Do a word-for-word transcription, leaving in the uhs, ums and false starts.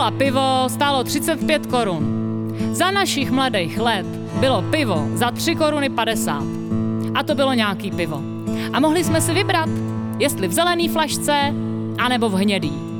A pivo stálo třicet pět korun. Za našich mladých let bylo pivo za tři koruny padesát. A to bylo nějaký pivo. A mohli jsme si vybrat, jestli v zelený flašce, anebo v hnědý.